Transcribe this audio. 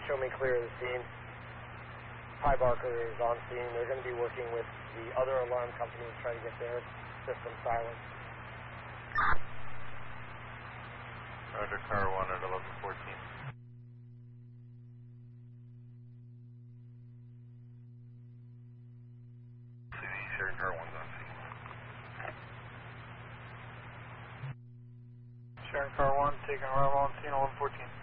show me clear of the scene. Pi Barker is on scene. They're going to be working with the other alarm company to try to get their system silenced. Roger, car 1 at 1114. CD, Sharon car 1's on scene. Sharon car 1, taking arrival on scene 1114.